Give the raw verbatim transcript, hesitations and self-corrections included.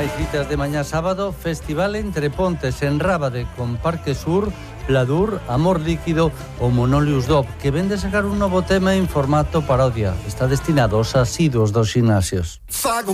Hai citas de mañá sábado, festival entre Pontes en Rábade con Parque Sur, Pladur, Amor Líquido o Monolius Dop, que vende sacar un novo tema en formato parodia. Está destinado aos asiduos dos ximnasios.